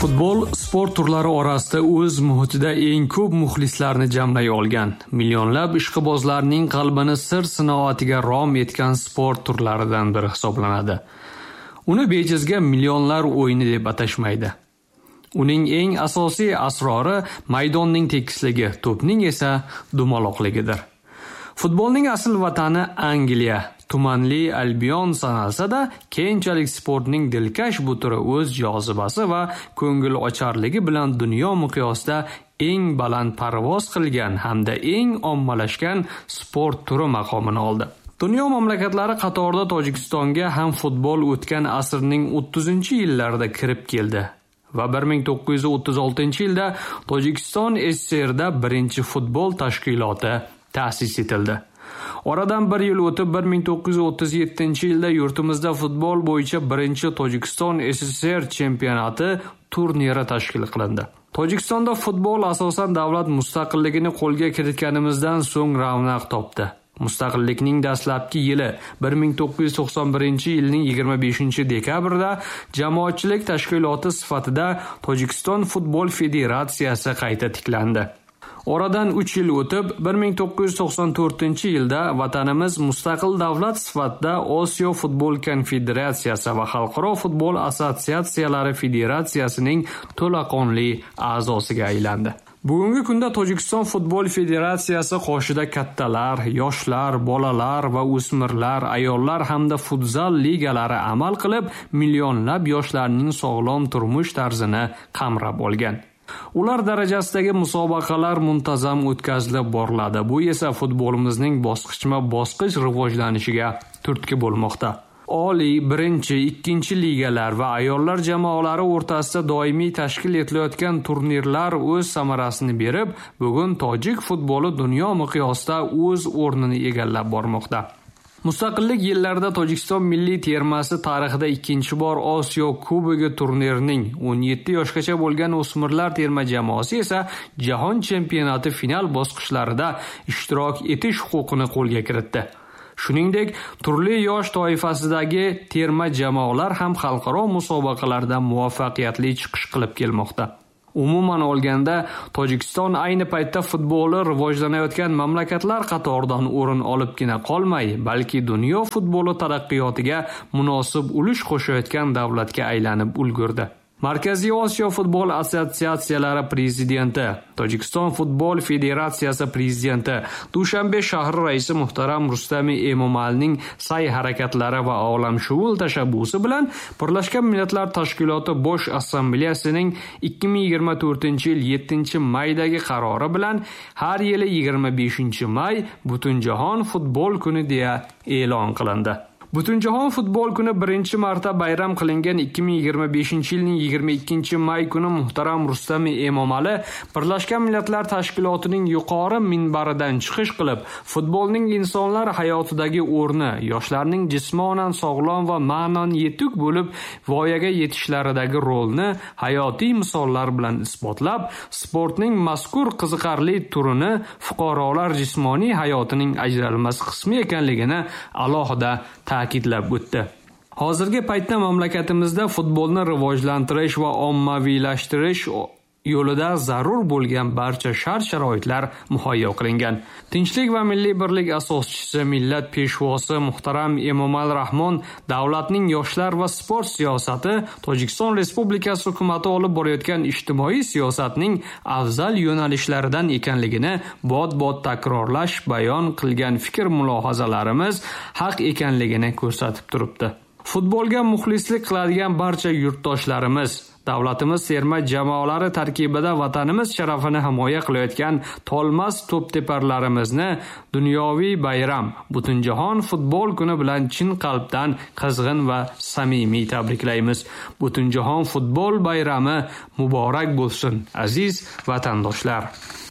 Futbol sport turlari orasida o'z muhitida eng ko'p muxlislarni jamlay olgan, millionlab ishqibozlarning qalbini sir sinoatiga rom etgan sport turlaridan biri hisoblanadi. Uni bejizga millionlar o'yini deb atashmaydi. Uning eng asosiy asrori maydonning tekisligi, to'pning esa dumaloqligidir. Futbolning asl vatani Angliya, tumanli Albion sanalsa-da, keyinchalik sportning dilkash bu turi o'z jozibasi va ko'ngil ocharligi bilan dunyo miqyosida eng baland parvoz qilgan hamda eng ommalashgan sport turi maqomini oldi. Dunyo mamlakatlari qatorida Tojikistonga ham futbol o'tgan asrning 30-yillarida kirib keldi va 1936-yilda Tojikiston SSRda birinchi futbol tashkiloti ta'sis etildi. Oradan bir yil o'tib 1937-yilda yurtimizda futbol bo'yicha birinchi Tojikiston SSR chempionati turniri tashkil qilindi. Tojikistonda futbol asosan davlat mustaqilligini qo'lga kiritganimizdan so'ng ravnaq topdi. Mustaqillikning dastlabki yili 1991-yilning 25-dekabrida jamoatchilik tashkiloti sifatida Tojikiston futbol federatsiyasi qayta tiklandi. Oradan 3 yil o'tib 1994-yilda vatanimiz mustaqil davlat sifatida Osiyo futbol konfederatsiyasi va Xalqaro futbol assotsiatsiyalari federatsiyasining to'laqonli a'zosiga aylandi. Bugungi kunda Tojikiston futbol federatsiyasi qoshida kattalar, yoshlar, bolalar va o'smirlar, ayollar hamda futzal ligalari amal qilib, millionlab yoshlarning sog'lom turmush tarzini qamrab olgan. Ular darajasidagi musobaqalar muntazam o'tkazilib boriladi. Bu esa futbolimizning bosqichma-bosqich rivojlanishiga turtki bo'lmoqda. Oliy, birinchi, ikkinchi ligalar va ayollar jamoalari o'rtasida doimiy tashkil etilayotgan turnirlar o'z samarasini berib, bugun tojik futboli dunyo miqyosida o'z o'rnini egallab bormoqda. Mustaqillik yillarida Tojikiston milliy termasi tarixida ikkinchi bor Osiyo Kubogi turnirining 17 yoshgacha bo'lgan o'smirlar terma jamoasi esa jahon chempionati final bosqichlarida ishtirok etish huquqini qo'lga kiritdi. Shuningdek, turli yosh toifasidagi terma jamoalar ham xalqaro musobaqalarda muvaffaqiyatli chiqish qilib kelmoqda. Umuman olganda, Tojikiston ayni paytda futboli rivojlanayotgan mamlakatlar qatoridan o'rin olibgina qolmay, balki dunyo futboli taraqqiyotiga munosib ulush qo'shayotgan davlatga aylanib ulgurdi. Markaziy Osiyo futbol assotsiatsiyalari prezidenti, Tojikiston futbol federatsiyasi prezidenti, Dushanbe shahri raisi muhtaram Rustami Emomalining sa'y-harakatlari va olamshumul tashabbusi bilan Birlashgan Millatlar Tashkiloti Bosh Assambleyasining 2024-yil 7-maydagi qarori bilan har yili 25-may Butunjahon futbol kuni deya e'lon qilindi. Butunjahon futbol kuni birinchi marta bayram qilingan 2025-yilning 22-may kuni muhtaram Rustami Emomali Birlashgan Millatlar Tashkilotining yuqori minbaridan chiqish qilib, futbolning insonlar hayotidagi o'rni, yoshlarning jismonan sog'lom va ma'nan yetuk bo'lib voyaga yetishlaridagi rolni hayotiy misollar bilan isbotlab, sportning mazkur qiziqarli turini fuqarolar jismoniy hayotining ajralmas qismi ekanligini alohida ta'kidlab o'tdi. Hozirgi paytda mamlakatimizda futbolni rivojlantirish va ommaviylashtirish yo'lida zarur bo'lgan barcha shart-sharoitlar muhayyo qilingan. Tinchlik va milliy birlik asoschisi, millat peshvosi muhtaram Emomali Rahmon davlatning yoshlar va sport siyosati Tojikiston Respublikasi hukumati olib borayotgan ijtimoiy siyosatning afzal yo'nalishlaridan ekanligini bot-bot takrorlash bayon qilgan fikr-mulohazalarimiz haq ekanligini ko'rsatib turibdi. Futbolga muxlislik qiladigan barcha yurtdoshlarimiz, davlatimiz terma jamoalari tarkibida vatanimiz sharafini himoya qilayotgan tolmas to'pteparlarimizni dunyoviy bayram, Butunjahon futbol kuni bilan chin qalbdan qizg'in va samimiy tabriklaymiz. Butunjahon futbol bayrami muborak bo'lsin, aziz vatandoshlar.